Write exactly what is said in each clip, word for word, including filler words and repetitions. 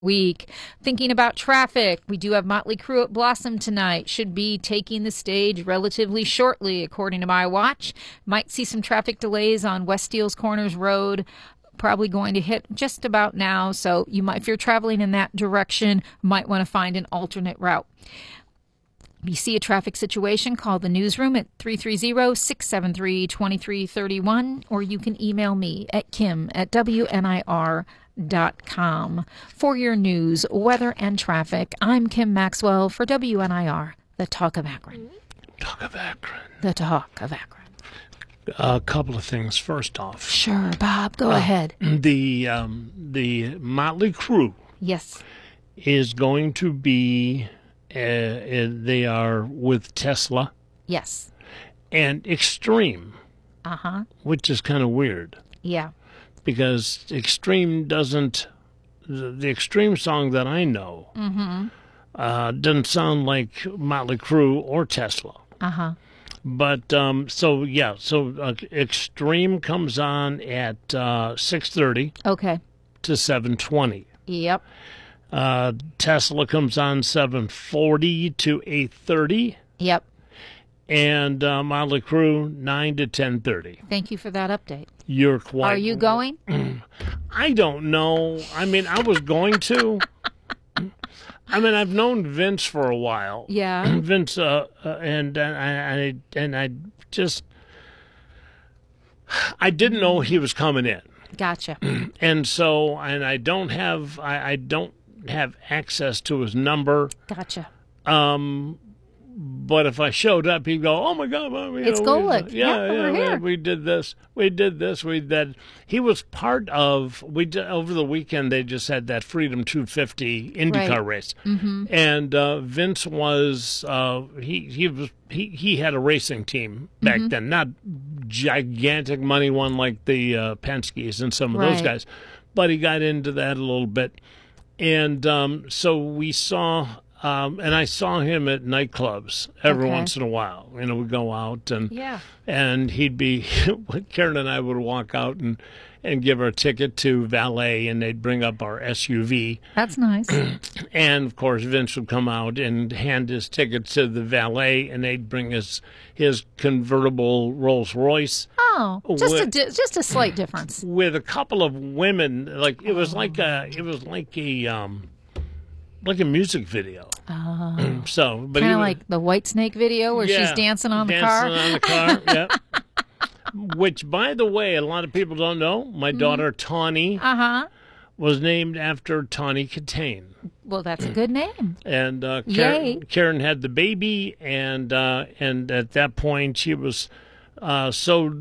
week. Thinking about traffic, we do have Motley Crue at Blossom tonight. Should be taking the stage relatively shortly, according to my watch. Might see some traffic delays on West Steeles Corners Road. Probably going to hit just about now, so you might, if you're traveling in that direction, might want to find an alternate route. If you see a traffic situation, call the newsroom at three three zero, six seven three, two three three one, or you can email me at kim at W N I R dot com. For your news, weather, and traffic, I'm Kim Maxwell for W N I R, the Talk of Akron. Talk of Akron. The Talk of Akron. A couple of things. First off, Sure, Bob, go uh, ahead. The um, the Motley Crue Yes. is going to be. Uh, they are with Tesla Yes. and Extreme, Uh-huh. which is kind of weird Yeah. because Extreme doesn't. The, the Extreme song that I know Mm-hmm. uh, doesn't sound like Motley Crue or Tesla. Uh-huh. But um, so yeah, so uh, Extreme comes on at uh, six thirty Okay. to seven twenty. Yep. Uh, Tesla comes on seven forty to eight thirty, Yep. and uh, Motley Crue nine to ten thirty. Thank you for that update. You're quite. Are you going? I don't know. I mean, I was going to. I mean, I've known Vince for a while. Yeah. Vince, uh, uh, and and I, I and I just, I didn't know he was coming in, Gotcha. and so and I don't have I, I don't have access to his number. Gotcha. Um, but if I showed up, he'd go, "Oh my God, well, you It's know, we- Golick. Yeah, yeah, over yeah, here." we, we did this, we did this, we did that." He was part of. We did, over the weekend. They just had that Freedom two fifty IndyCar Right. race, Mm-hmm. and uh, Vince was uh, he he was he he had a racing team back Mm-hmm. then, not gigantic money one like the uh, Penske's and some of those Right. guys, but he got into that a little bit. And um, so we saw, um, and I saw him at nightclubs every Okay. once in a while. You know, we'd go out, and Yeah. and he'd be, Karen and I would walk out and, and give our ticket to valet, and they'd bring up our S U V. That's nice. And, of course, Vince would come out and hand his ticket to the valet, and they'd bring his, his convertible Rolls Royce. Oh, just a With- di- just a slight difference. With a couple of women, like it was like a, it was like a, um, like a music video. Oh. So, but Kind he of was- like the White Snake video where she's yeah, dancing on the dancing car. on the car, yeah. Which, by the way, a lot of people don't know. Mm-hmm. My daughter Tawny Uh huh. was named after Tawny Katane, Well, that's a good name. and uh, Yay. Karen, Karen had the baby, and uh, and at that point she was uh, so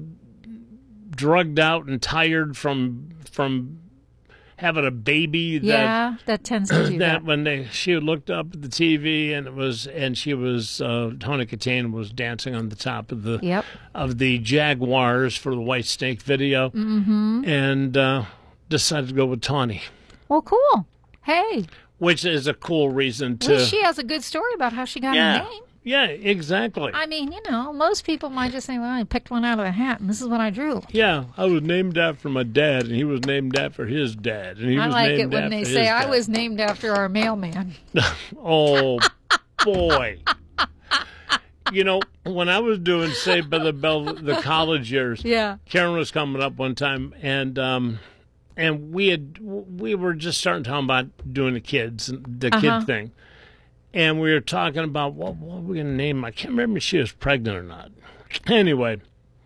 drugged out and tired from from having a baby that Yeah, that tends to do that that. when they she looked up at the T V and it was and she was uh, Tony Katane was dancing on the top of the Yep. of the Jaguars for the White Snake video, Mm-hmm. and uh, decided to go with Tawny, Well, cool. Hey, which is a cool reason at to least she has a good story about how she got yeah her name. yeah exactly I mean, you know, most people might just say, well, I picked one out of a hat, and this is what I drew. yeah. I was named after my dad, and he was named after his dad, and he I was like it named when after they his say, I dad. was named after our mailman. Oh, boy. You know, when I was doing Saved by the Bell, the college years, Yeah. Karen was coming up one time, and um, and we had we were just starting talking about doing the kids, the Uh-huh. kid thing, and we were talking about what what were we gonna name. I can't remember if she was pregnant or not. Anyway,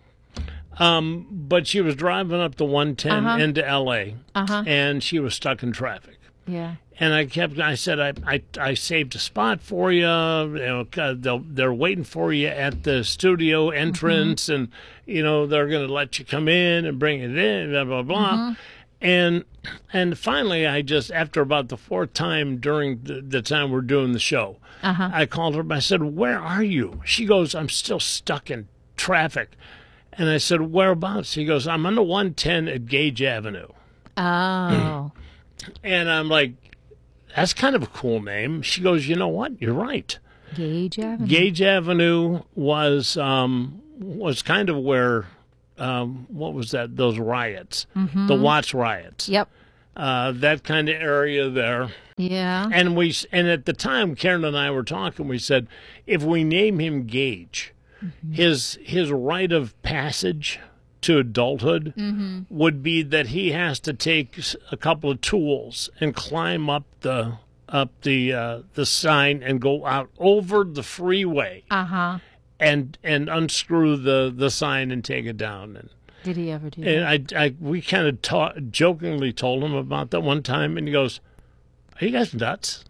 um, but she was driving up the one ten Uh-huh. into L A, Uh-huh. and she was stuck in traffic. Yeah. And I kept, I said, I, I, I saved a spot for you. You know, 'cause they'll, they're waiting for you at the studio entrance, and you know they're going to let you come in and bring it in, blah blah blah. And and finally, I just after about the fourth time during the, the time we're doing the show, Uh-huh. I called her. I said, "Where are you?" She goes, "I'm still stuck in traffic." And I said, "Whereabouts?" She goes, "I'm on the one ten at Gage Avenue." Oh. And I'm like, that's kind of a cool name. She goes, you know what? You're right. Gage Avenue. Gage Avenue was um, was kind of where, um, what was that? Those riots, the Watts riots. Yep. Uh, that kind of area there. Yeah. And we and at the time, Karen and I were talking. We said, if we name him Gage, mm-hmm. his his rite of passage to adulthood mm-hmm. would be that he has to take a couple of tools and climb up the up the uh, the sign and go out over the freeway. Uh huh. And and unscrew the, the sign and take it down. And did he ever do and that? I, I we kind of ta- jokingly told him about that one time, and he goes, "Are you guys nuts?"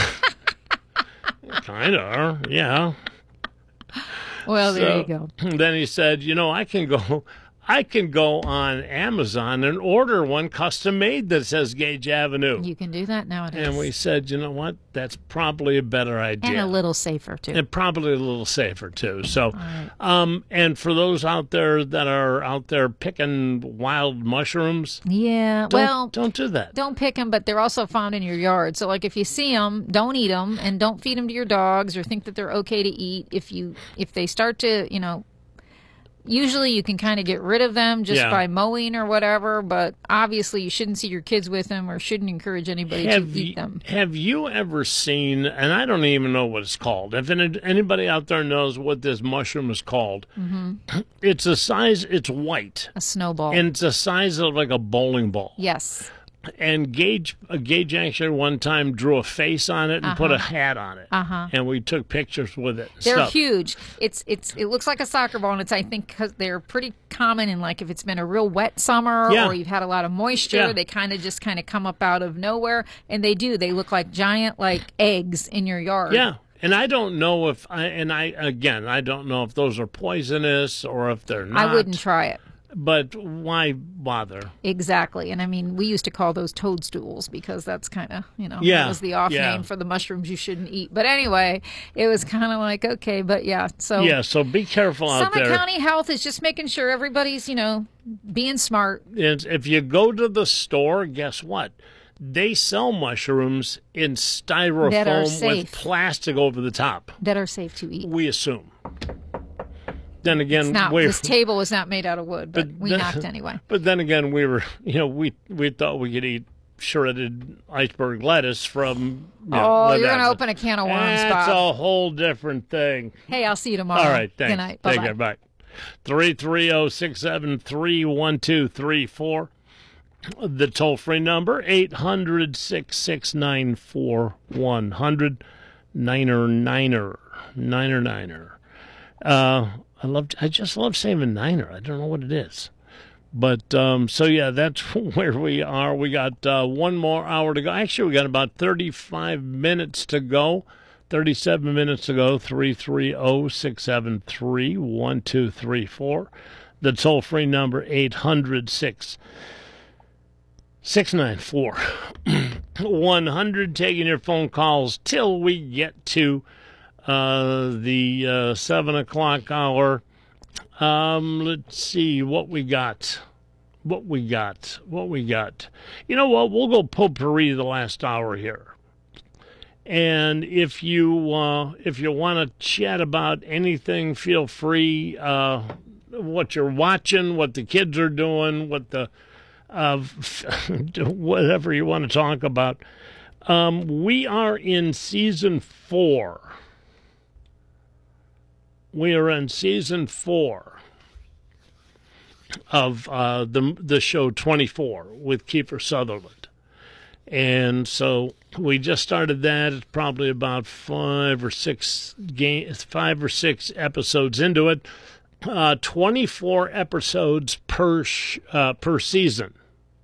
Kind of, yeah. Well, there so, you go. Then he said, "You know, I can go." I can go on Amazon and order one custom made that says Gage Avenue. You can do that nowadays. And we said, you know what? That's probably a better idea. And a little safer, too. And probably a little safer, too. So, right. um, and for those out there that are out there picking wild mushrooms, yeah, don't, well, don't do that. Don't pick them, but they're also found in your yard. So, like, if you see them, don't eat them, and don't feed them to your dogs or think that they're okay to eat. If you, if they start to, you know, usually you can kind of get rid of them just yeah. by mowing or whatever, but obviously you shouldn't see your kids with them or shouldn't encourage anybody have to you, eat them. Have you ever seen, and I don't even know what it's called, if anybody out there knows what this mushroom is called, mm-hmm. it's a size, it's white. A snowball. And it's the size of like a bowling ball. Yes. And Gage, uh, Gage actually one time drew a face on it and uh-huh. put a hat on it, uh-huh. and we took pictures with it. They're stuff. huge. It's it's it looks like a soccer ball, and it's I think because they're pretty common in like if it's been a real wet summer yeah. or you've had a lot of moisture, yeah. they kind of just kind of come up out of nowhere, and they do. They look like giant like eggs in your yard. Yeah. And I don't know if I and I again I don't know if those are poisonous or if they're not. I wouldn't try it. But why bother? Exactly. And I mean, we used to call those toadstools because that's kind of, you know, yeah. that was the off yeah. name for the mushrooms you shouldn't eat. But anyway, it was kind of like, okay, but yeah. So yeah, so be careful out Summit there. County Health is just making sure everybody's, you know, being smart. And if you go to the store, guess what? They sell mushrooms in styrofoam with plastic over the top. That are safe to eat. We assume. Then again, not, we, this table was not made out of wood, but, but we then, knocked anyway. But then again, we were, you know, we we thought we could eat shredded iceberg lettuce from. You know, oh, whatever. you're going to open a can of worms, That's Bob. a whole different thing. Hey, I'll see you tomorrow. All right, thanks. Good night. Take Bye-bye. care. Bye. three three zero, six seven three, one two three four. The toll-free number, eight hundred, six six nine, four one zero zero. Niner, niner, niner, niner. Uh, I love. I just love saying niner. I don't know what it is. But, um, so, yeah, that's where we are. We got uh, one more hour to go. Actually, we got about thirty-five minutes to go. thirty-seven minutes to go. three three zero, six seven three, one two three four. The toll-free number, eight hundred, six nine four, one hundred. Taking your phone calls till we get to uh, the uh, seven o'clock hour. Um, let's see what we got. What we got. What we got. You know what? We'll go potpourri the last hour here. And if you uh, if you want to chat about anything, feel free. Uh, what you're watching, what the kids are doing, what the uh, whatever you want to talk about. Um, we are in season four. We are in season four of uh, the the show twenty-four with Kiefer Sutherland. And so we just started that. It's probably about five or six games, five or six episodes into it. Uh, twenty-four episodes per sh- uh, per season.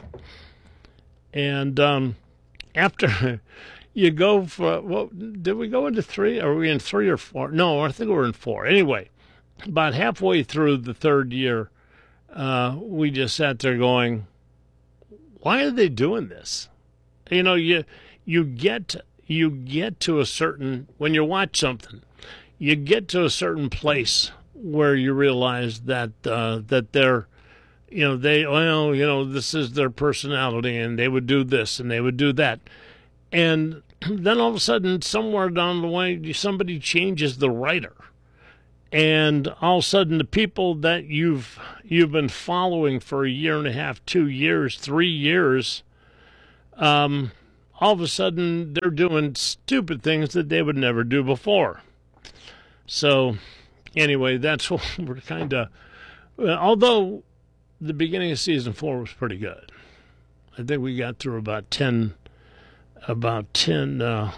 And um, after you go for, well, did we go into three? Are we in three or four? No, I think we're in four. Anyway, about halfway through the third year, uh, we just sat there going, why are they doing this? You know, you you get you get to a certain, when you watch something, you get to a certain place where you realize that uh, that they're, you know, they, well, you know, this is their personality, and they would do this and they would do that. And then all of a sudden, somewhere down the way, somebody changes the writer. And all of a sudden, the people that you've you've been following for a year and a half, two years, three years, um, all of a sudden they're doing stupid things that they would never do before. So anyway, that's what we're kind of, although the beginning of season four was pretty good. I think we got through about ten, about ten, uh,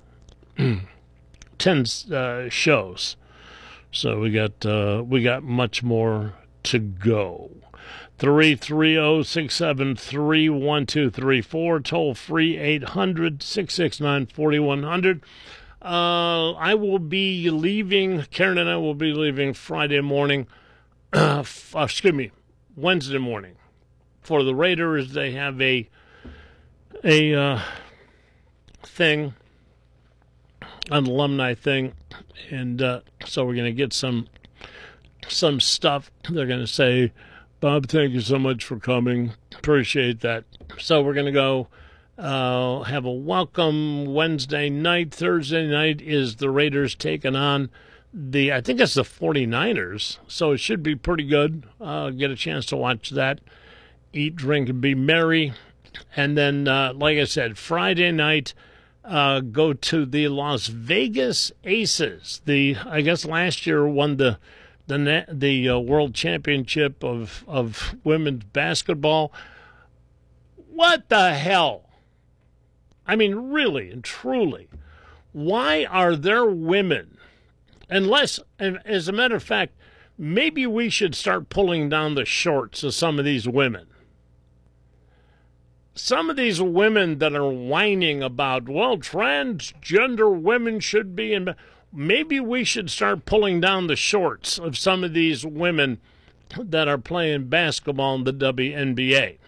ten uh, shows. So we got uh, we got much more to go. three three zero, six seven three, one two three four, toll free eight hundred, six six nine, four one zero zero. Uh, I will be leaving, Karen and I will be leaving Friday morning, uh, f- uh, excuse me, Wednesday morning. For the Raiders, they have a, a uh, thing, an alumni thing, and uh, so we're going to get some some stuff. They're going to say, Bob, thank you so much for coming. Appreciate that. So we're going to go uh, have a welcome Wednesday night. Thursday night is the Raiders taking on the, I think it's the forty-niners, so it should be pretty good. Uh, get a chance to watch that. Eat, drink, and be merry. And then, uh, like I said, Friday night, uh, go to the Las Vegas Aces. The I guess last year won the the the uh, World Championship of of women's basketball. What the hell? I mean, really and truly, why are there women? Unless, and as a matter of fact, maybe we should start pulling down the shorts of some of these women. Some of these women that are whining about, well, transgender women should be in. Maybe we should start pulling down the shorts of some of these women that are playing basketball in the W N B A.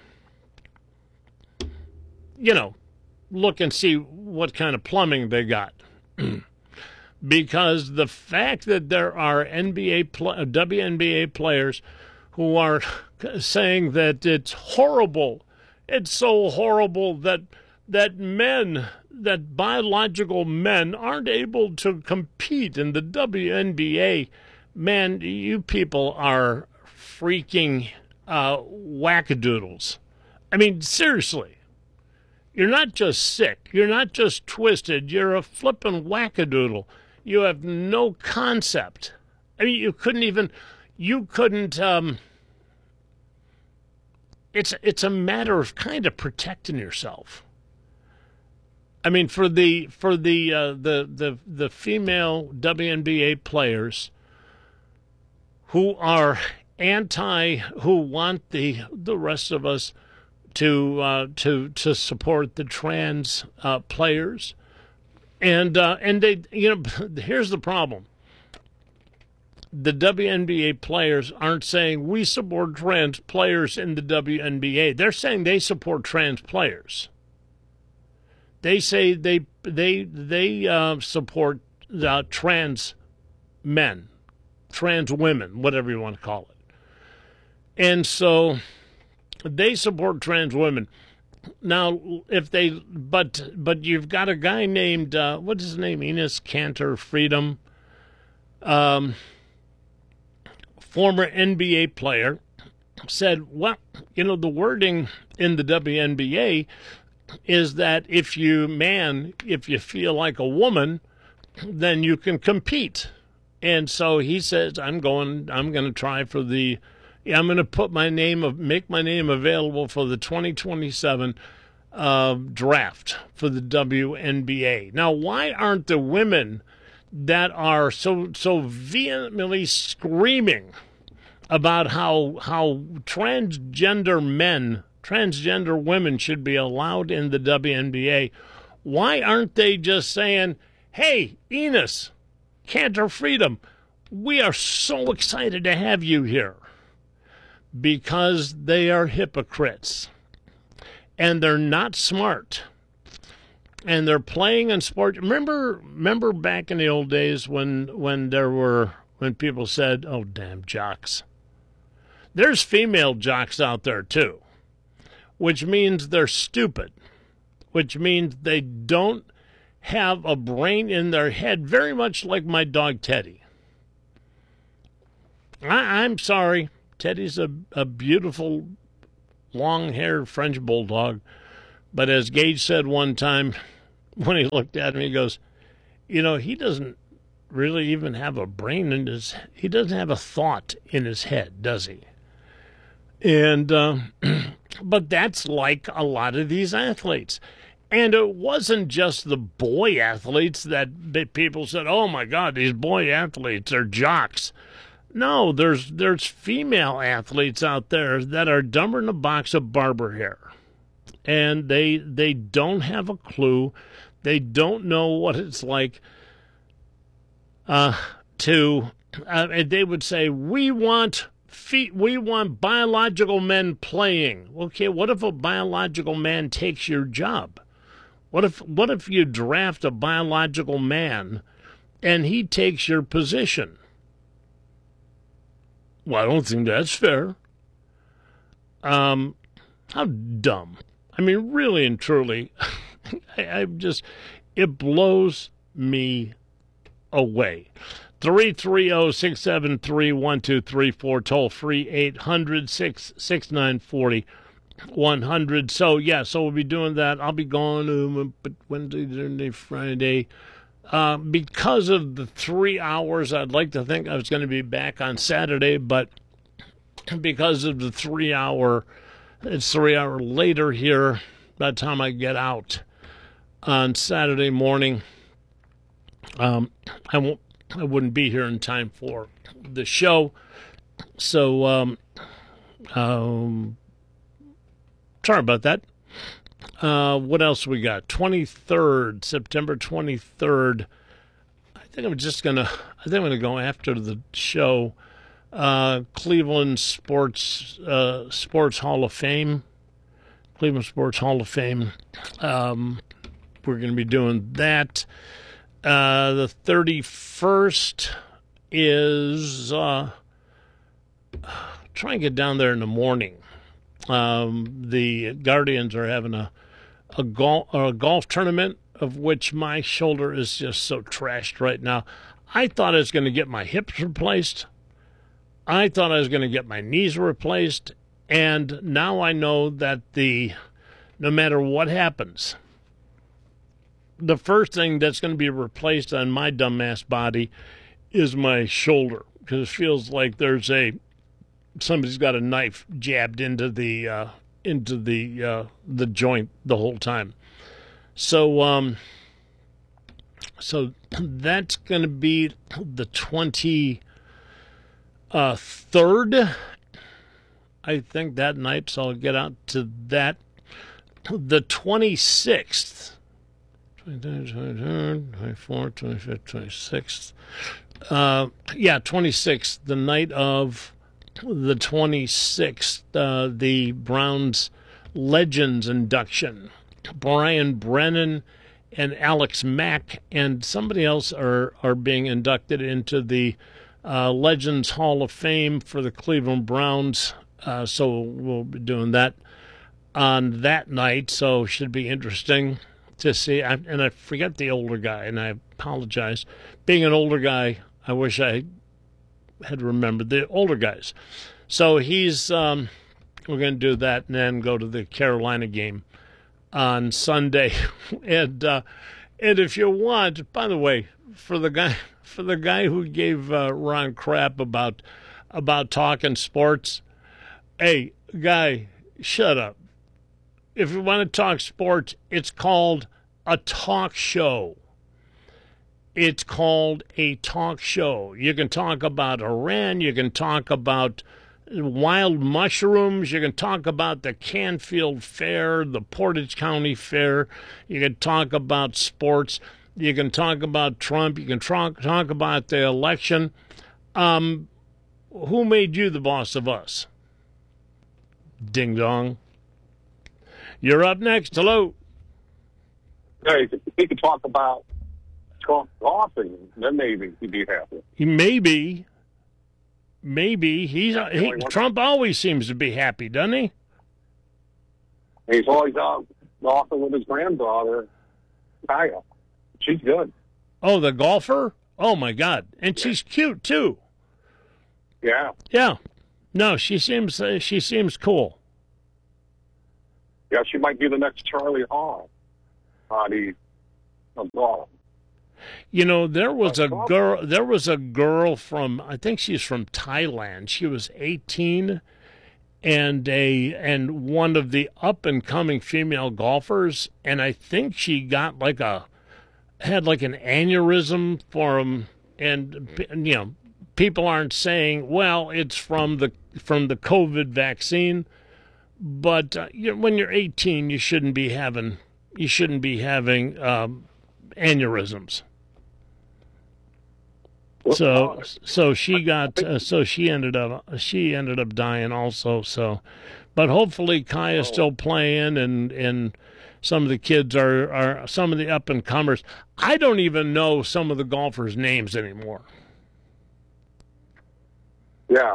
You know, look and see what kind of plumbing they got. Because the fact that there are N B A pl- W N B A players who are saying that it's horrible, it's so horrible that that men, that biological men aren't able to compete in the W N B A, man, you people are freaking uh, wackadoodles. I mean, seriously. You're not just sick. You're not just twisted. You're a flippin' wackadoodle. You have no concept. I mean, you couldn't even, you couldn't, um, it's, it's a matter of kind of protecting yourself. I mean, for the, for the, uh, the, the, the female W N B A players who are anti, who want the, the rest of us to, uh, to, to support the trans, uh, players. And uh, and they, you know, here's the problem. The W N B A players aren't saying we support trans players in the W N B A. They're saying they support trans players. They say they they they uh, support uh, trans men, trans women, whatever you want to call it. And so they support trans women. Now, if they, but but you've got a guy named, uh, what's his name, Enes Kanter Freedom, um, former N B A player, said, well, you know, the wording in the W N B A is that if you, man, if you feel like a woman, then you can compete. And so he says, I'm going, I'm going to try for the, I'm going to put my name of make my name available for the twenty twenty-seven uh, draft for the W N B A. Now, why aren't the women that are so so vehemently screaming about how how transgender men, transgender women should be allowed in the W N B A? Why aren't they just saying, "Hey, Enes Kanter Freedom, we are so excited to have you here"? Because they are hypocrites, and they're not smart, and they're playing in sport. Remember, remember back in the old days when when there were when people said, "Oh, damn jocks." There's female jocks out there too, which means they're stupid, which means they don't have a brain in their head. Very much like my dog Teddy. I, I'm sorry. Teddy's a, a beautiful, long-haired French bulldog, But as Gage said one time when he looked at me, he goes, you know, he doesn't really even have a brain in his, he doesn't have a thought in his head, does he? And, uh, but that's like a lot of these athletes. And it wasn't just the boy athletes that, that people said, oh my God, these boy athletes are jocks. No, there's there's female athletes out there that are dumber than a box of barber hair. And they they don't have a clue. They don't know what it's like uh, to, uh, and they would say, we want feet, we want biological men playing. Okay, what if a biological man takes your job? What if what if you draft a biological man and he takes your position? Well, I don't think that's fair. Um, how dumb. I mean, really and truly, I, I'm just, it blows me away. three three zero, six seven three, one two three four, toll free eight hundred, six six nine, four zero one hundred. So, yeah, so we'll be doing that. I'll be gone um, Wednesday, Thursday, Friday. Uh, because of the three hours, I'd like to think I was going to be back on Saturday, but because of the three hour, it's three hour later here by the time I get out on Saturday morning. Um, I won't, I wouldn't be here in time for the show. So, um, um, sorry about that. Uh, what else we got? twenty-third, September twenty-third. I think I'm just going to, I think I'm going to go after the show. Uh, Cleveland Sports, uh, Sports Hall of Fame. Cleveland Sports Hall of Fame. Um, we're going to be doing that. Uh, the thirty-first is, uh, try and get down there in the morning. Um, the Guardians are having a a golf a golf tournament, of which my shoulder is just so trashed right now. I thought I was going to get my hips replaced. I thought I was going to get my knees replaced, and now I know that the no matter what happens, the first thing that's going to be replaced on my dumbass body is my shoulder, because it feels like there's a somebody's got a knife jabbed into the uh, into the uh, the joint the whole time. So um, so that's going to be the twenty third, I think, that night. So I'll get out to that. The twenty-sixth, twenty-third, twenty-fourth, twenty-fifth, twenty-sixth. Uh, yeah, twenty-sixth, the night of the twenty-sixth, uh, the Browns Legends induction. Brian Brennan and Alex Mack and somebody else are, are being inducted into the uh, Legends Hall of Fame for the Cleveland Browns. Uh, so we'll be doing that on that night. So should be interesting to see. I, and I forget the older guy, and I apologize. Being an older guy, I wish I had remembered the older guys. So he's um, we're going to do that and then go to the Carolina game on Sunday. and uh, and if you want, by the way, for the guy for the guy who gave uh, Ron crap about about talking sports, hey guy, shut up. If you want to talk sports, it's called a talk show. It's called a talk show. You can talk about Iran. You can talk about wild mushrooms. You can talk about the Canfield Fair, the Portage County Fair. You can talk about sports. You can talk about Trump. You can talk, talk about the election. Um, who made you the boss of us? Ding dong. You're up next. Hello. Hey, we could talk about Trump golfing, then maybe he'd be happy. Maybe. Maybe. He's Yeah, he, Trump always seems to be happy, doesn't he? He's always out golfing with his granddaughter, Kaya. She's good. Oh, the golfer? Oh, my God. And yeah. She's cute, too. Yeah. Yeah. No, she seems uh, she seems cool. Yeah, she might be the next Charlie Hall. Body of golf. You know, there was a girl. There was a girl from. I think she's from Thailand. She was eighteen, and a and one of the up and coming female golfers. And I think she got like a had like an aneurysm from. And you know, people aren't saying, well, it's from the from the COVID vaccine, but uh, you know, when you're eighteen, you shouldn't be having you shouldn't be having um, aneurysms. So, so she got, uh, so she ended up, she ended up dying also. So, but hopefully Kaya's still playing, and and some of the kids are are some of the up and comers. I don't even know some of the golfers' names anymore. Yeah,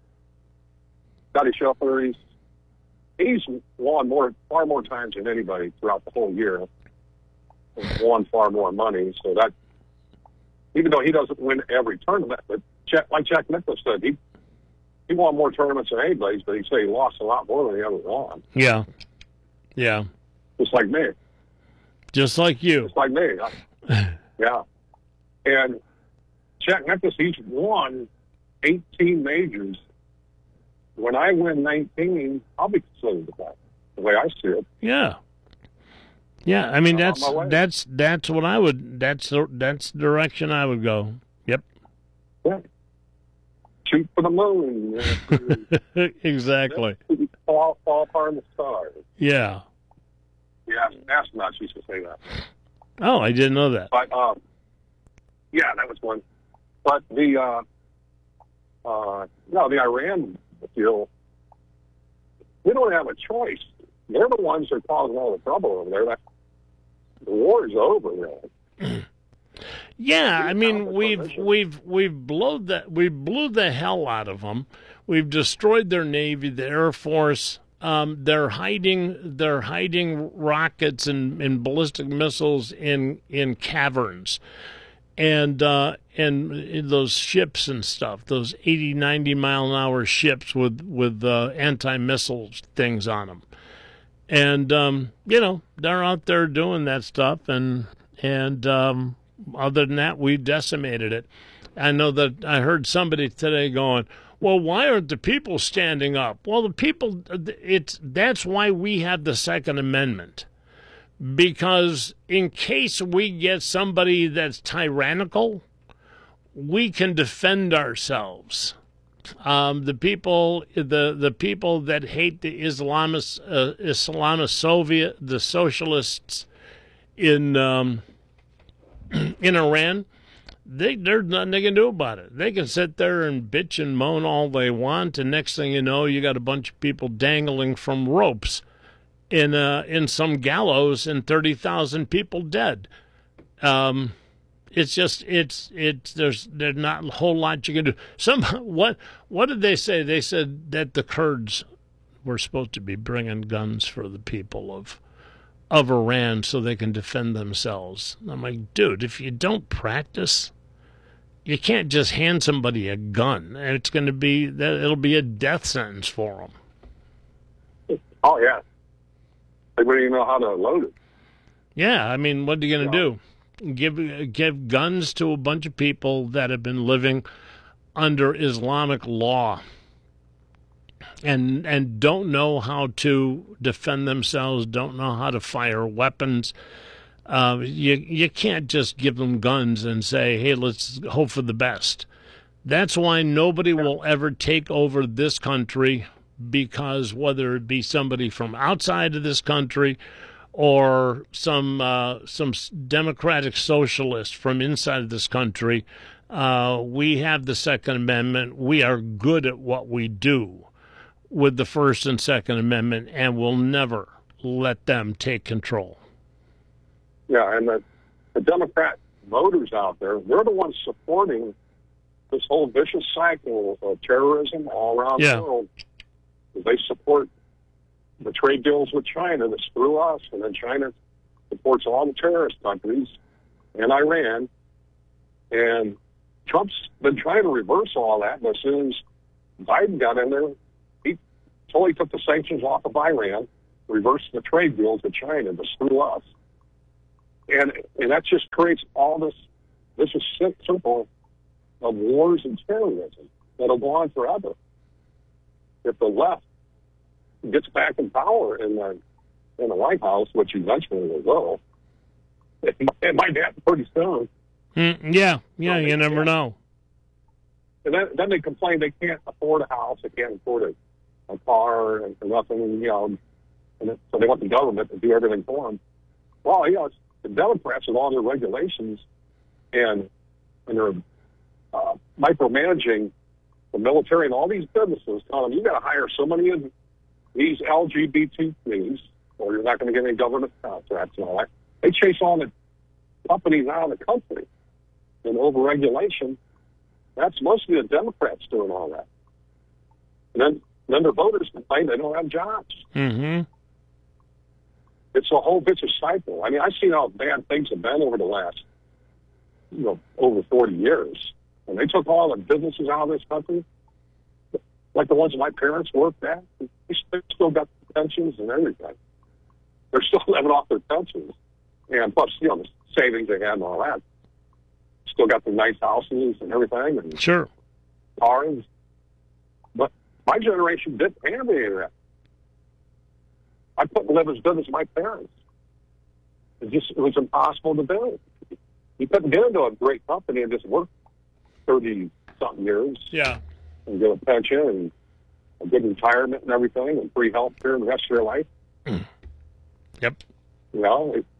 Scotty Scheffler, he's he's won more far more times than anybody throughout the whole year. He's won far more money, so that. Even though he doesn't win every tournament, but Jack, like Jack Nicklaus said, he he won more tournaments than anybody, but he said he lost a lot more than he ever won. Yeah, yeah. Just like me. Just like you. Just like me. Yeah. And Jack Nicklaus, he's won eighteen majors. When I win nineteen, I'll be considered the best, the way I see it. Yeah. Yeah, I mean that's that's that's what I would that's the that's the direction I would go. Yep. Yeah. Shoot for the moon. Exactly. Fall, fall apart in the stars. Yeah. Yeah, astronauts used to say that. Oh, I didn't know that. But um, yeah, that was one. But the uh, uh, no, the Iran deal. We don't have a choice. They're the ones that are causing all the trouble over there. That, the war is over, really. Yeah, I mean we've we've we've blown that we blew the hell out of them. We've destroyed their navy, the air force. Um, they're hiding they're hiding rockets and, and ballistic missiles in in caverns, and uh, and in those ships and stuff. Those eighty, ninety mile an hour ships with with uh, anti-missile things on them. And, um, you know, they're out there doing that stuff, and and um, other than that, we decimated it. I know that I heard somebody today going, well, why aren't the people standing up? Well, the people, it's that's why we have the Second Amendment, because in case we get somebody that's tyrannical, we can defend ourselves. Um, the people, the the people that hate the Islamist, uh, Islamist Soviet, the socialists in um, in Iran, they there's nothing they can do about it. They can sit there and bitch and moan all they want, and next thing you know, you got a bunch of people dangling from ropes in uh, in some gallows, and thirty thousand people dead. Um, It's just it's it's there's there's not a whole lot you can do. Some what what did they say? They said that the Kurds were supposed to be bringing guns for the people of of Iran so they can defend themselves. I'm like, dude, if you don't practice, you can't just hand somebody a gun, and it's going to be that it'll be a death sentence for them. Oh yeah, they wouldn't even know how to load it. Yeah, I mean, what are you going to Yeah. do? Give give guns to a bunch of people that have been living under Islamic law and and don't know how to defend themselves, don't know how to fire weapons. Uh, you you can't just give them guns and say, hey, let's hope for the best. That's why nobody will ever take over this country, because whether it be somebody from outside of this country or some uh, some democratic socialist from inside of this country, uh, we have the Second Amendment. We are good at what we do with the First and Second Amendment, and we'll never let them take control. Yeah, and the, the Democrat voters out there, they're the ones supporting this whole vicious cycle of terrorism all around Yeah. the world. They support the trade deals with China that screw us, and then China supports all the terrorist countries and Iran. And Trump's been trying to reverse all that, but as soon as Biden got in there, he totally took the sanctions off of Iran. reverse the trade deals with China to screw us. And and that just creates all this, this is simple of wars and terrorism that'll go on forever. If the left gets back in power in the, in the White House, which eventually they will, it, it might happen pretty soon. Mm, yeah, yeah, so you never can't. know. And then, then they complain they can't afford a house, they can't afford a, a car, and nothing, you know, and so they want the government to do everything for them. Well, you know, it's, the Democrats with all their regulations and and their uh, micromanaging the military and all these businesses, telling them you got to hire so many of these L G B T Qs, or you're not going to get any government contracts and all that. They chase all the companies out of the country, and overregulation. That's mostly the Democrats doing all that. And then then their voters complain they don't have jobs. Mm-hmm. It's a whole vicious cycle. I mean, I've seen how bad things have been over the last, you know, over forty years. When they took all the businesses out of this country, like the ones my parents worked at, they still got pensions and everything. They're still living off their pensions. And plus, you know, the savings they had and all that. Still got the nice houses and everything. And sure. Cars. But my generation didn't have any of that. I couldn't live as good as my parents. It just it was impossible to do. You couldn't get into a great company and just work thirty something years. Yeah. And get a pension and a good retirement and everything and free health care and the rest of your life. Mm. Yep. You know, it,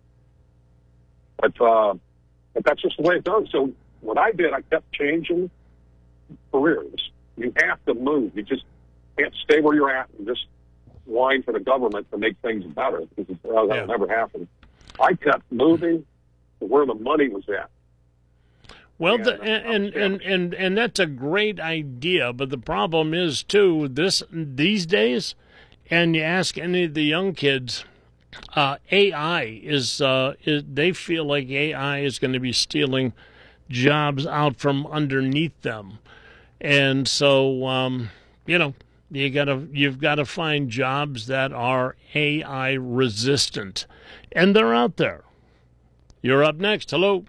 but uh, but that's just the way it goes. So what I did, I kept changing careers. You have to move. You just can't stay where you're at and just whine for the government to make things better, because uh, that yeah. will never happen. I kept moving to where the money was at. Well, and, the, and, and, and, and, and that's a great idea, but the problem is, too, this these days, and you ask any of the young kids, uh, A I is, uh, is, they feel like A I is going to be stealing jobs out from underneath them. And so, um, you know, You gotta, you've got to find jobs that are A I resistant, and they're out there. You're up next. Hello.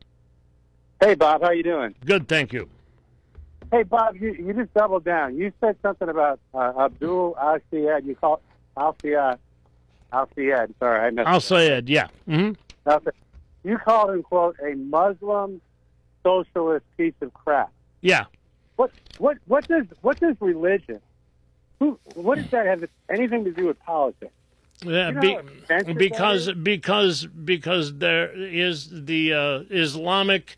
Hey, Bob. How you doing? Good, thank you. Hey, Bob. You, you just doubled down. You said something about uh, Abdul Al Sayed. You called Al Sayed. Al Sayed. Sorry, I missed. Al Sayed. Yeah. Mm-hmm. You called him, quote, a Muslim socialist piece of crap. Yeah. What? What? What does? What does religion? Who, what does that have anything to do with politics? Yeah, you know be, because because because there is the uh, Islamic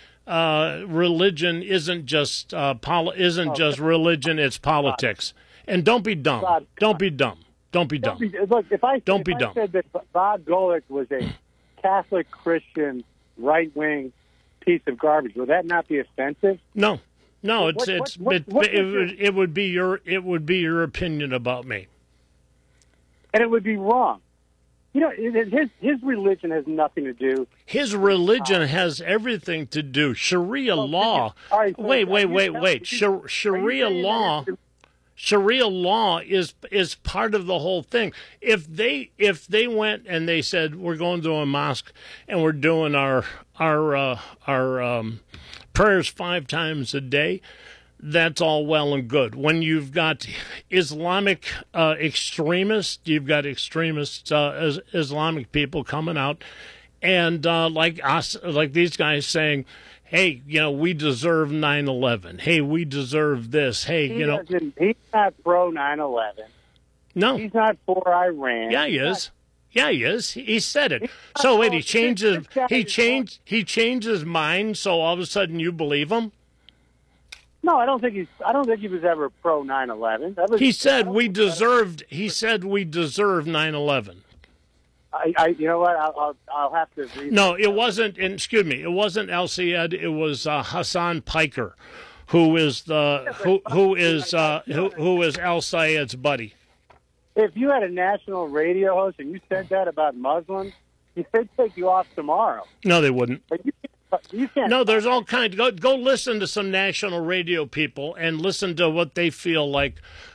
uh, religion isn't just uh, poli- isn't oh, just religion, it's politics. And don't be dumb. Bob, don't be dumb. Don't be dumb. Don't be, look, if I, don't if be I dumb. said that Bob Golick was a Catholic Christian right wing piece of garbage, would that not be offensive? No. No, it's what, it's what, it, what, it, it, it would be your it would be your opinion about me, and it would be wrong. You know, his his religion has nothing to do. His religion has everything to do. Sharia well, law. Right, so wait, wait, wait, wait. Shar- Sharia law. Sharia law is is part of the whole thing. If they if they went and they said we're going to a mosque and we're doing our our uh, our um, prayers five times a day, that's all well and good. When you've got Islamic uh, extremists, you've got extremist uh, Islamic people coming out, and uh, like us, like these guys saying, hey, you know, we deserve nine eleven. Hey, we deserve this. Hey, he you know. He's not pro nine eleven. No. He's not for Iran. Yeah, he he's is. Not, yeah, he is. He said it. So wait, he changed his, he changed, he changed his mind, so all of a sudden you believe him? No, I don't think he's, I don't think he was ever pro nine eleven. He said we deserved, he said we deserve nine eleven. I, I, you know what? I'll, I'll, I'll have to read. No, it wasn't. And excuse me, it wasn't Al Sayed. It was uh, Hassan Piker, who is the who who is uh, who who is Al Sayed's buddy. If you had a national radio host and you said that about Muslims, they'd take you off tomorrow. No, they wouldn't. But you, you can't. No, there's all kinds. Go go listen to some national radio people and listen to what they feel like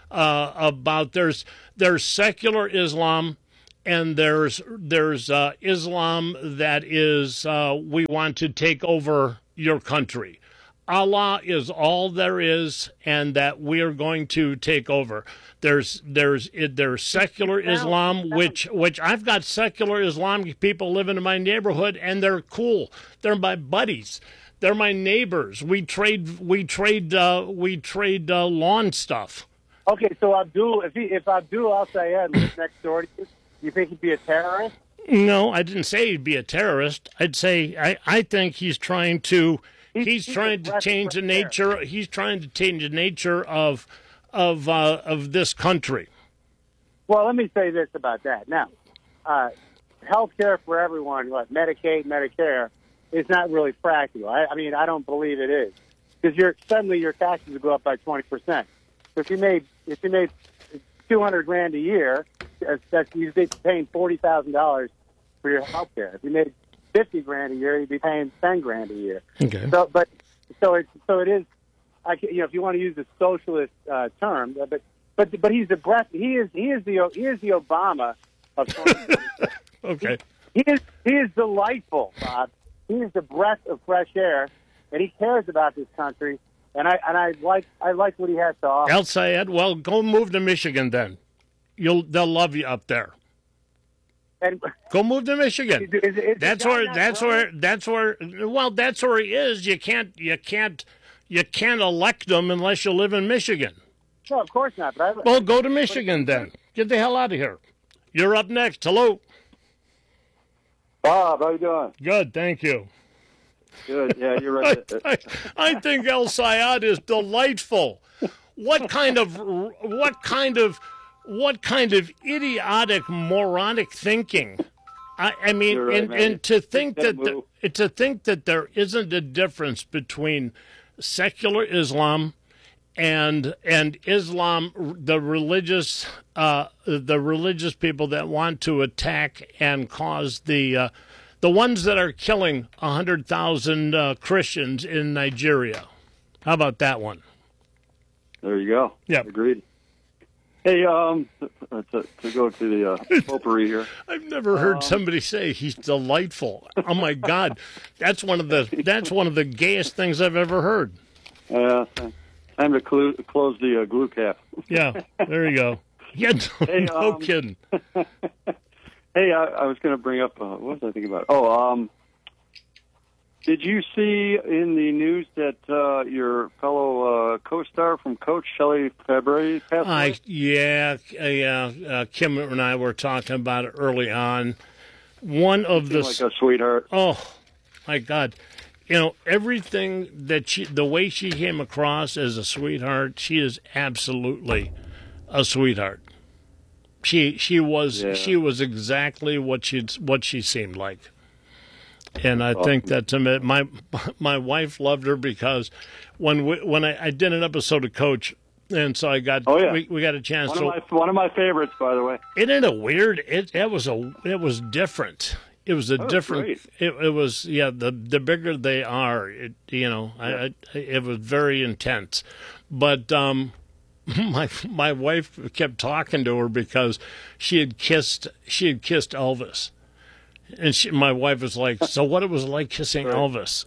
uh, about there's there's secular Islam, and there's there's uh, Islam that is uh, we want to take over your country. Allah is all there is, and that we are going to take over. There's there's there's secular Islam, which which I've got secular Islamic people living in my neighborhood, and they're cool. They're my buddies. They're my neighbors. We trade we trade uh, we trade uh, lawn stuff. Okay, so Abdul, if he, if Abdul Al Sayed lives next door to you, you think he'd be a terrorist? No, I didn't say he'd be a terrorist. I'd say I, I think he's trying to he's, he's, he's trying to change the nature. He's trying to change the nature of of uh, of this country. Well, let me say this about that. Now, uh, health care for everyone, what Medicaid, Medicare, is not really practical. I, I mean, I don't believe it is, because you're suddenly your taxes will go up by twenty percent. So if you made if you made two hundred grand a year, that's you'd be paying forty thousand dollars for your health care. If you made fifty grand a year, you'd be paying ten grand a year. Okay. So, but so it so it is. I can, you know, if you want to use the socialist uh, term, but but but he's the breath. He is he is the he is the Obama of. Okay. He, he is he is delightful, Bob. He is the breath of fresh air, and he cares about this country. And I and I like I like what he has to offer. Al Sayed, well, go move to Michigan then. You'll they'll love you up there. And go move to Michigan. Is, is, is that's where that's where that's where well that's where he is. You can't you can't you can't elect him unless you live in Michigan. No, of course not. But I, well, go to Michigan then. Get the hell out of here. You're up next. Hello. Bob, how you doing? Good, thank you. Good, yeah, you're right. I, I, I think El Sayed is delightful. What kind of what kind of what kind of idiotic, moronic thinking? I, I mean, right, and, man. and to think that That the, to think that there isn't a difference between secular Islam and and Islam, the religious uh, the religious people that want to attack and cause the uh, the ones that are killing a hundred thousand uh, Christians in Nigeria. How about that one? There you go. Yeah, agreed. Hey, um, to, to go to the uh, potpourri here. I've never heard um, somebody say he's delightful. Oh my God, that's one of the that's one of the gayest things I've ever heard. Yeah. Uh, Time to clu- close the uh, glue cap. Yeah, there you go. Yeah, no, hey, no um, kidding. Hey, I, I was going to bring up, uh, what was I thinking about? Oh, um, did you see in the news that uh, your fellow uh, co-star from Coach, Shelley Fabre, passed away? I, yeah, yeah. Uh, Kim and I were talking about it early on. One of the like a sweetheart. Oh, my God. You know, everything that she, the way she came across as a sweetheart, she is absolutely a sweetheart. She she was yeah. she was exactly what she what she seemed like, and I awesome. think that to me, my my wife loved her because when we, when I, I did an episode of Coach, and so I got oh, yeah. we, we got a chance. One to, of my one of my favorites, by the way. Isn't it weird? It it was a it was different. It was a that different. Was it, it was yeah. The the bigger they are, it you know, yeah. I, I, it was very intense. But um, my my wife kept talking to her because she had kissed she had kissed Elvis, and she, my wife was like, "So what it was like kissing right. Elvis?"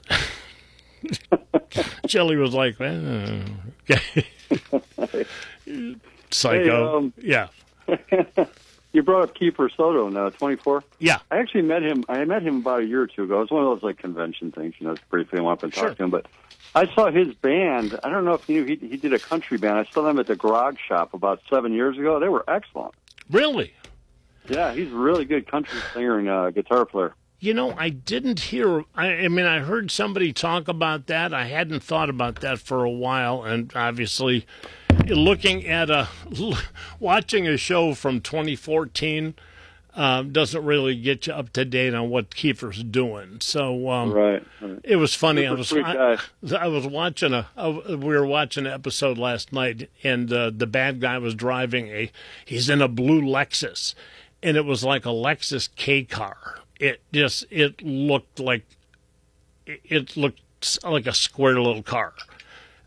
Shelley was like, eh, okay. Psycho, hey, um, yeah. You brought up Kiefer Soto now, twenty-four. Yeah, I actually met him. I met him about a year or two ago. It was one of those like convention things, you know. It's briefly I went up and sure. talked to him, but I saw his band. I don't know if you knew he he did a country band. I saw them at the Garage Shop about seven years ago. They were excellent. Really? Yeah, he's a really good country singer and uh, guitar player. You know, I didn't hear. I, I mean, I heard somebody talk about that. I hadn't thought about that for a while, and obviously, looking at a watching a show from twenty fourteen uh, doesn't really get you up to date on what Kiefer's doing. So, um, right, right. It was funny. Super I was sweet I, guy. I was watching a. I, we were watching an episode last night, and uh, the bad guy was driving a. He's in a blue Lexus, and it was like a Lexus K car. It just it looked like it looked like a square little car.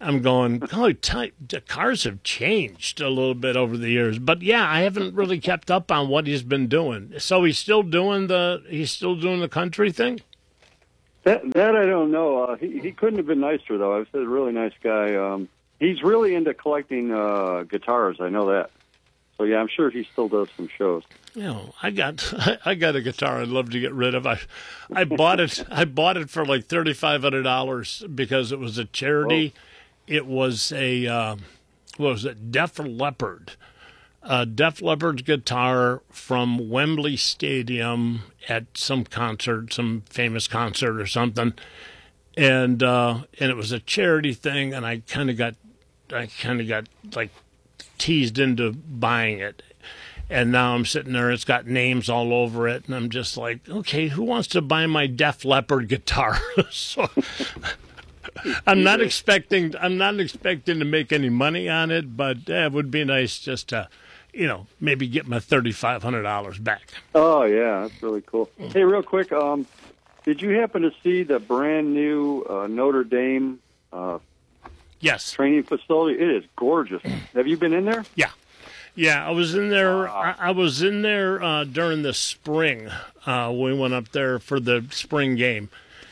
I'm going, oh, t- the cars have changed a little bit over the years. But yeah, I haven't really kept up on what he's been doing. So he's still doing the he's still doing the country thing? That that I don't know. Uh, he he couldn't have been nicer though. I was a really nice guy. Um, he's really into collecting uh, guitars. I know that. So yeah, I'm sure he still does some shows. You know, I got I got a guitar I'd love to get rid of. I I bought it I bought it for like thirty-five hundred dollars because it was a charity. Whoa. It was a uh, what was it? Def Leppard. A Def Leppard's guitar from Wembley Stadium at some concert, some famous concert or something, and uh, and it was a charity thing, and I kind of got, I kind of got like teased into buying it, and now I'm sitting there, it's got names all over it, and I'm just like, okay, who wants to buy my Def Leppard guitar? So. I'm not expecting. I'm not expecting to make any money on it, but uh, it would be nice just to, you know, maybe get my thirty-five hundred dollars back. Oh yeah, that's really cool. Hey, real quick, um, did you happen to see the brand new uh, Notre Dame? Uh, yes. Training facility. It is gorgeous. Have you been in there? Yeah, yeah. I was in there. Wow. I, I was in there uh, during the spring. Uh, we went up there for the spring game.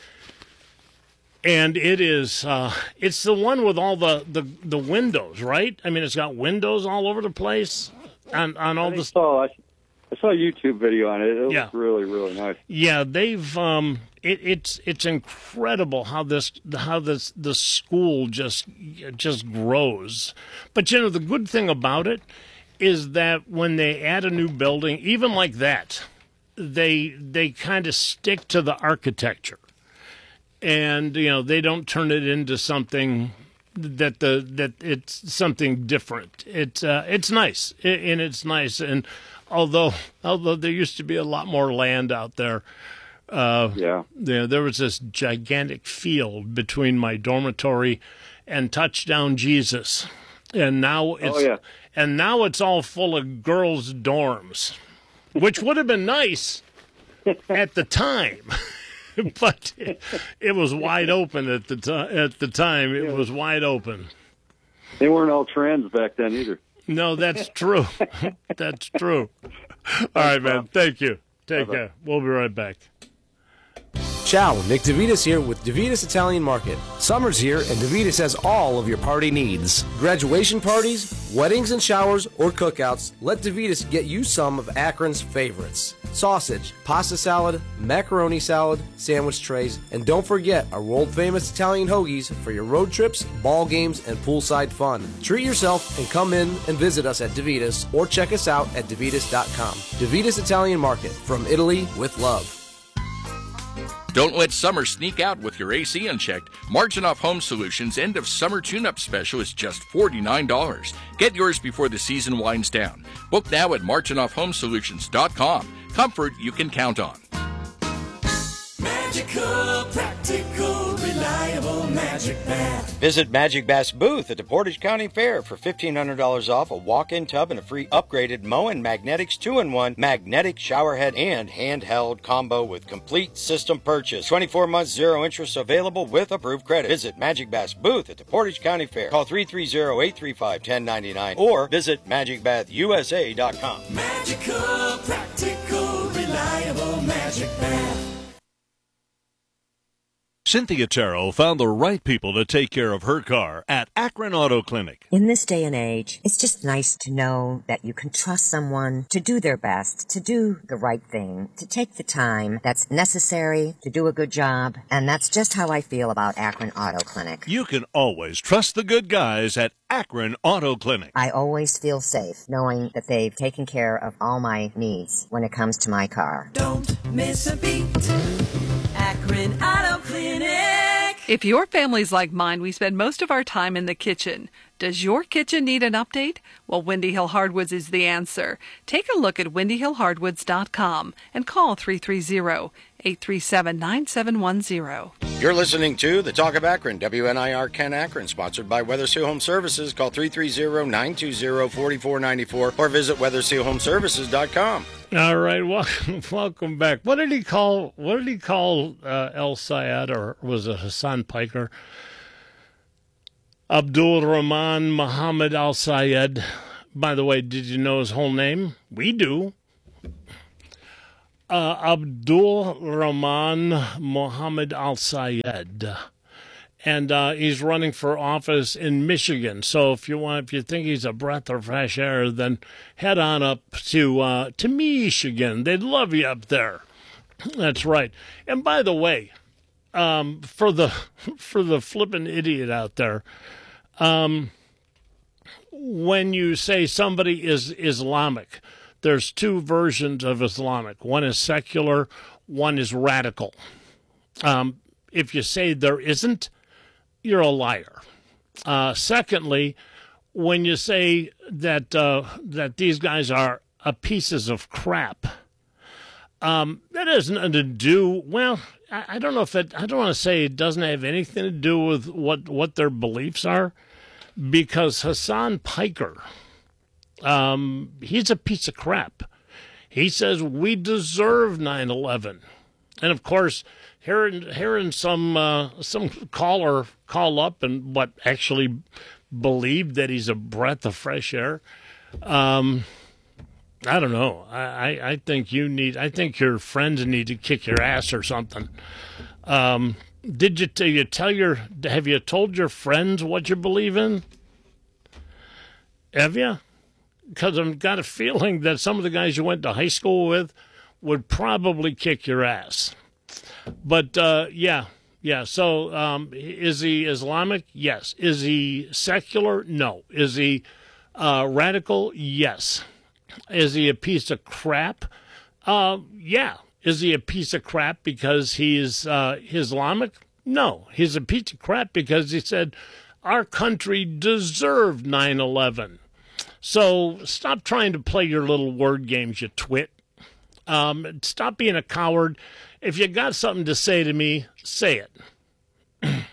And it is, uh, it's the one with all the, the, the windows, right? I mean, it's got windows all over the place on, on all the... So. I, I saw a YouTube video on it. It yeah. was really, really nice. Yeah, they've, um, it, it's it's incredible how this, how this, the school just, just grows. But, you know, the good thing about it is that when they add a new building, even like that, they they kind of stick to the architecture. And, you know, they don't turn it into something that the that it's something different. It's uh, it's nice, and it's nice. And although although there used to be a lot more land out there, uh, yeah, there there was this gigantic field between my dormitory and Touchdown Jesus, and now it's oh, yeah. and now it's all full of girls' dorms, which would have been nice at the time. But it, it was wide open at the time. At the time, it was wide open. They weren't all trans back then either. No, that's true. That's true. All right, man. Thank you. Take Bye-bye. care. We'll be right back. Ciao, Nick DeVitas here with DeVitas Italian Market. Summer's here and DeVitas has all of your party needs. Graduation parties, weddings and showers, or cookouts, let DeVitas get you some of Akron's favorites. Sausage, pasta salad, macaroni salad, sandwich trays, and don't forget our world-famous Italian hoagies for your road trips, ball games, and poolside fun. Treat yourself and come in and visit us at DeVitas or check us out at DeVitas dot com. DeVitas Italian Market, from Italy with love. Don't let summer sneak out with your A C unchecked. Marginoff Home Solutions' end of summer tune-up special is just forty-nine dollars. Get yours before the season winds down. Book now at Marginoff Home Solutions dot com. Comfort you can count on. Magical, practical, reliable Magic Bath. Visit Magic Bath's booth at the Portage County Fair for fifteen hundred dollars off a walk-in tub and a free upgraded Moen Magnetics two in one magnetic shower head and handheld combo with complete system purchase. twenty-four months zero interest available with approved credit. Visit Magic Bath's booth at the Portage County Fair. Call three three zero, eight three five, one zero nine nine or visit Magic Bath U S A dot com. Magical, practical, reliable Magic Bath. Cynthia Terrell found the right people to take care of her car at Akron Auto Clinic. In this day and age, it's just nice to know that you can trust someone to do their best, to do the right thing, to take the time that's necessary to do a good job. And that's just how I feel about Akron Auto Clinic. You can always trust the good guys at Akron Auto Clinic. I always feel safe knowing that they've taken care of all my needs when it comes to my car. Don't miss a beat. Akron Auto Clinic. If your family's like mine, we spend most of our time in the kitchen. Does your kitchen need an update? Well, Windy Hill Hardwoods is the answer. Take a look at windy hill hardwoods dot com and call three three zero, eight three seven, nine seven one zero. You're listening to The Talk of Akron, W N I R Ken Akron, sponsored by Weathersea Home Services. Call three three zero, nine two zero, four four nine four or visit weathersea home services dot com. All right, welcome, welcome back. What did he call? What did he call uh, El Sayed, or was it Hassan Piker? Abdul Rahman Muhammad Al Sayed. By the way, did you know his whole name? We do. Uh, Abdul Rahman Muhammad Al Sayed. And uh, he's running for office in Michigan. So if you want, if you think he's a breath of fresh air, then head on up to uh, to Michigan. They'd love you up there. That's right. And by the way, um, for the for the flippin' idiot out there, um, when you say somebody is Islamic, there's two versions of Islamic. One is secular, one is radical. Um, if you say there isn't, you're a liar. Uh, secondly, when you say that uh, that these guys are uh, pieces of crap, um, that has nothing to do. Well, I, I don't know if it. I don't want to say it doesn't have anything to do with what what their beliefs are, because Hassan Piker, um, he's a piece of crap. He says we deserve nine eleven, and of course, hearing hearing some uh, some caller call up and what actually believed that he's a breath of fresh air. Um, I don't know. I, I, I think you need. I think your friends need to kick your ass or something. Um, did you, t- you tell your? Have you told your friends what you believe in? Have you? Because I've got a feeling that some of the guys you went to high school with would probably kick your ass. But, uh, yeah, yeah. So um, is he Islamic? Yes. Is he secular? No. Is he uh, radical? Yes. Is he a piece of crap? Uh, yeah. Is he a piece of crap because he's uh, Islamic? No. He's a piece of crap because he said our country deserved nine eleven. So stop trying to play your little word games, you twit. Um, stop being a coward. If you got something to say to me, say it. I'm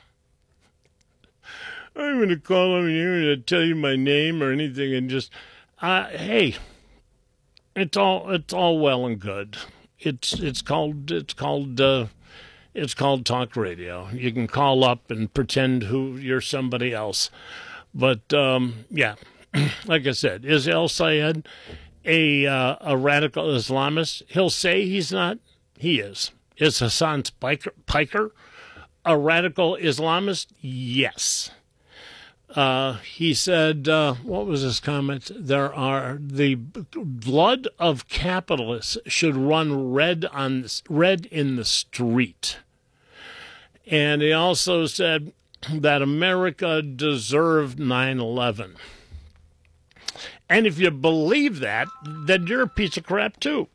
going to call on you to tell you my name or anything, and just, uh, hey, it's all it's all well and good. It's it's called it's called uh, it's called talk radio. You can call up and pretend who you're somebody else, but um, yeah, like I said, is El Sayed a uh, a radical Islamist? He'll say he's not. He is. Is Hassan Piker, Piker a radical Islamist? Yes. Uh, he said, uh, what was his comment? There are the blood of capitalists should run red on red in the street. And he also said that America deserved nine eleven. And if you believe that, then you're a piece of crap too.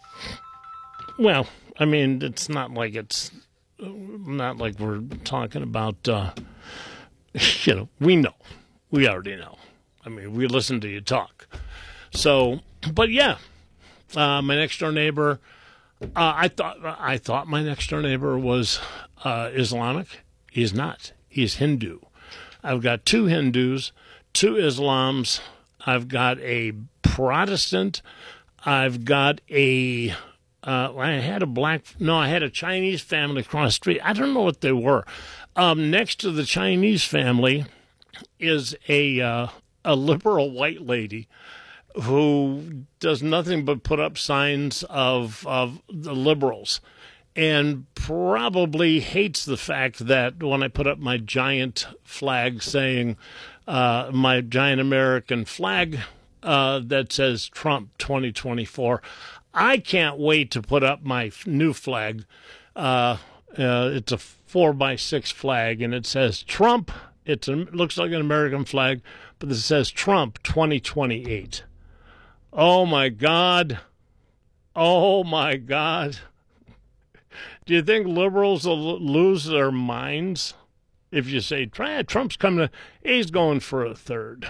Well, I mean, it's not like it's not like we're talking about, uh, you know, we know. We already know. I mean, we listen to you talk. So, but yeah, uh, my next door neighbor, uh, I thought I thought my next door neighbor was uh, Islamic. He's not. He's Hindu. I've got two Hindus, two Islams. I've got a Protestant. I've got a... Uh, I had a black, no, I had a Chinese family across the street. I don't know what they were. Um, next to the Chinese family is a uh, a liberal white lady who does nothing but put up signs of of the liberals, and probably hates the fact that when I put up my giant flag saying uh, my giant American flag uh, that says Trump twenty twenty-four. I can't wait to put up my new flag. Uh, uh, it's a four by six flag, and it says Trump. It's a, it looks like an American flag, but it says Trump twenty twenty-eight. Oh, my God. Oh, my God. Do you think liberals will lose their minds if you say, Trump's coming to, he's going for a third?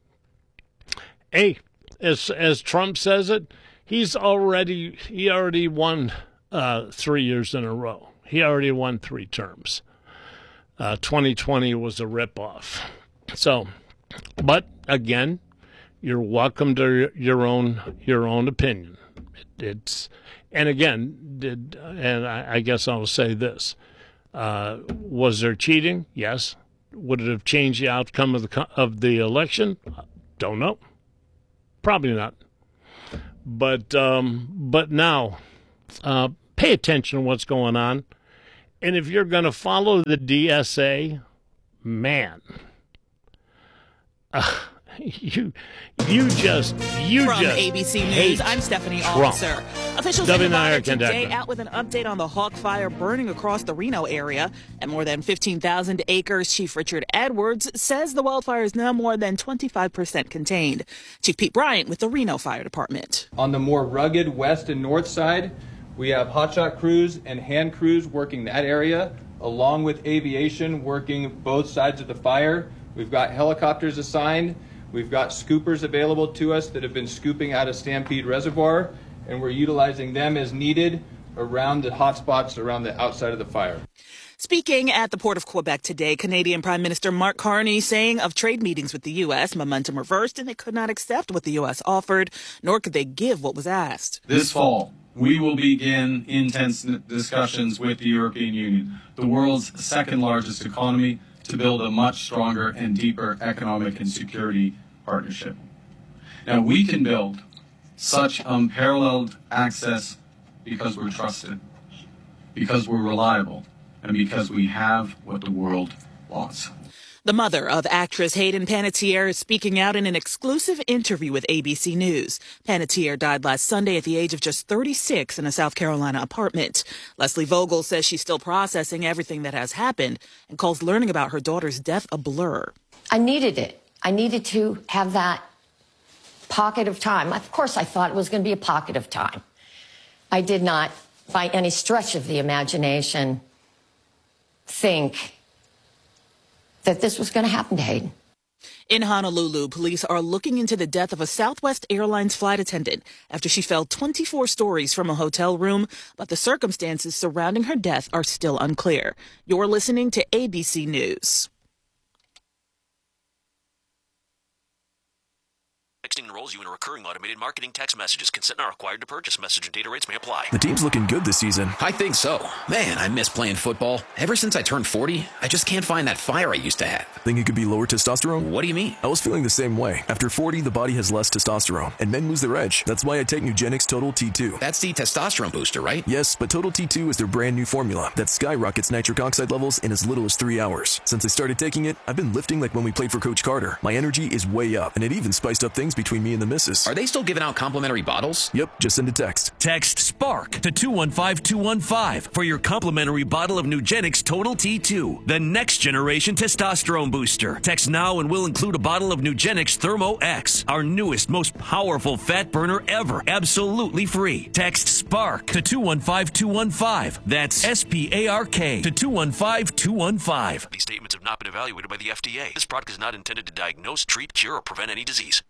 Hey, as, as Trump says it, He's already he already won uh, three years in a row. He already won three terms. Uh, twenty twenty was a ripoff. So, but again, you're welcome to your own your own opinion. It, it's and again, did and I, I guess I'll say this: uh, was there cheating? Yes. would it have changed the outcome of the co- of the election? Don't know. Probably not. But um, but now, uh, pay attention to what's going on. And if you're going to follow the D S A, man, uh, you you just you From just A B C hate News, I'm Stephanie Trump. Officer. Officials W in and I are Nevada Ken today Deckman. out with an update on the Hawk Fire burning across the Reno area at more than fifteen thousand acres. Chief Richard Edwards says the wildfire is now more than twenty-five percent contained. Chief Pete Bryant with the Reno Fire Department. On the more rugged west and north side, we have hotshot crews and hand crews working that area, along with aviation working both sides of the fire. We've got helicopters assigned. We've got scoopers available to us that have been scooping out of Stampede Reservoir, and we're utilizing them as needed around the hot spots around the outside of the fire. Speaking at the Port of Quebec today, Canadian Prime Minister Mark Carney saying of trade meetings with the U S, momentum reversed and they could not accept what the U S offered, nor could they give what was asked. This fall, we will begin intense discussions with the European Union, the world's second largest economy, to build a much stronger and deeper economic and security partnership. Now, we can build such unparalleled access because we're trusted, because we're reliable, and because we have what the world wants. The mother of actress Hayden Panettiere is speaking out in an exclusive interview with A B C News. Panettiere died last Sunday at the age of just thirty-six in a South Carolina apartment. Leslie Vogel says she's still processing everything that has happened and calls learning about her daughter's death a blur. I needed it. I needed to have that pocket of time. Of course, I thought it was going to be a pocket of time. I did not, by any stretch of the imagination, think that this was going to happen to Hayden. In Honolulu, police are looking into the death of a Southwest Airlines flight attendant after she fell twenty-four stories from a hotel room, but the circumstances surrounding her death are still unclear. You're listening to A B C News. Texting enrolls you in a recurring automated marketing text messages. Consent not required to purchase. Message and data rates may apply. The team's looking good this season. I think so. Man, I miss playing football. Ever since I turned forty, I just can't find that fire I used to have. Think it could be lower testosterone? What do you mean? I was feeling the same way. After forty, the body has less testosterone, and men lose their edge. That's why I take Nugenix Total T two. That's the testosterone booster, right? Yes, but Total T two is their brand new formula that skyrockets nitric oxide levels in as little as three hours. Since I started taking it, I've been lifting like when we played for Coach Carter. My energy is way up, and it even spiced up things between me and the missus. Are they still giving out complimentary bottles? Yep, just send a text. Text SPARK to two one five two one five for your complimentary bottle of Nugenix Total T two, the next generation testosterone booster. Text now and we'll include a bottle of Nugenix Thermo X, our newest, most powerful fat burner ever, absolutely free. Text SPARK to two one five two one five. That's S P A R K to two one five two one five. These statements have not been evaluated by the F D A. This product is not intended to diagnose, treat, cure, or prevent any disease.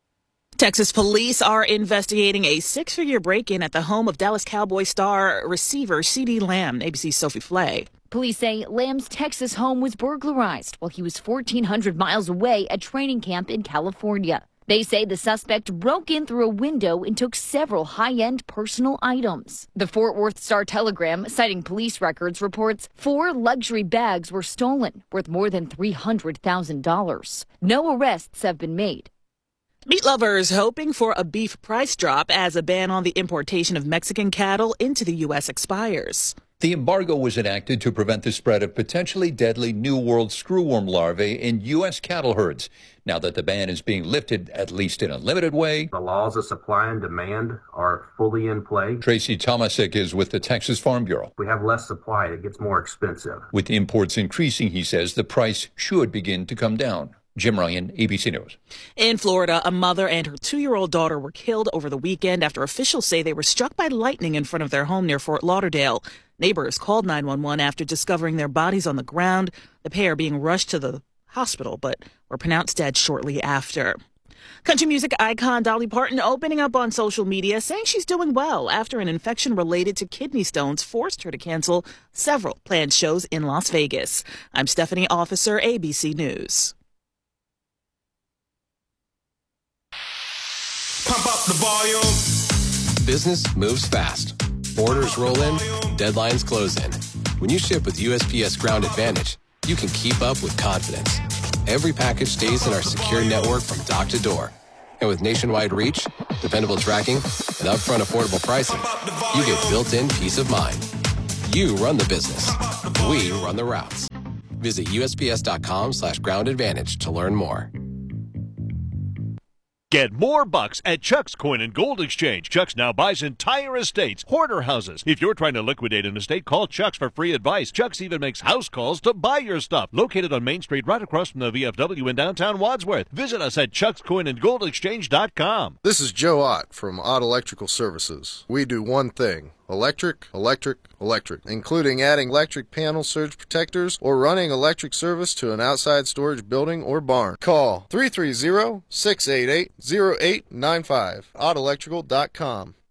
Texas police are investigating a six-figure break-in at the home of Dallas Cowboy star receiver CeeDee Lamb. A B C's Sophie Flay. Police say Lamb's Texas home was burglarized while he was fourteen hundred miles away at training camp in California. They say the suspect broke in through a window and took several high-end personal items. The Fort Worth Star-Telegram, citing police records, reports four luxury bags were stolen, worth more than three hundred thousand dollars. No arrests have been made. Meat lovers hoping for a beef price drop as a ban on the importation of Mexican cattle into the U S expires. The embargo was enacted to prevent the spread of potentially deadly New World screwworm larvae in U S cattle herds. Now that the ban is being lifted, at least in a limited way, the laws of supply and demand are fully in play. Tracy Tomasic is with the Texas Farm Bureau. We have less supply, it gets more expensive. With imports increasing, he says the price should begin to come down. Jim Ryan, A B C News. In Florida, a mother and her two-year-old daughter were killed over the weekend after officials say they were struck by lightning in front of their home near Fort Lauderdale. Neighbors called nine one one after discovering their bodies on the ground, the pair being rushed to the hospital but were pronounced dead shortly after. Country music icon Dolly Parton opening up on social media, saying she's doing well after an infection related to kidney stones forced her to cancel several planned shows in Las Vegas. I'm Stephanie Officer, A B C News. Pump up the volume. Business moves fast. Orders roll in, deadlines close in. When you ship with U S P S Ground Advantage, you can keep up with confidence. Every package stays in our secure network from dock to door. And with nationwide reach, dependable tracking, and upfront affordable pricing, you get built-in peace of mind. You run the business. We run the routes. Visit U S P S dot com slash ground advantage to learn more. Get more bucks at Chuck's Coin and Gold Exchange. Chuck's now buys entire estates, hoarder houses. If you're trying to liquidate an estate, call Chuck's for free advice. Chuck's even makes house calls to buy your stuff. Located on Main Street right across from the V F W in downtown Wadsworth. Visit us at chucks coin and gold exchange dot com. This is Joe Ott from Ott Electrical Services. We do one thing. Electric, electric, electric, including adding electric panel surge protectors or running electric service to an outside storage building or barn. Call three three zero, six eight eight, zero eight nine five, ott electrical dot com.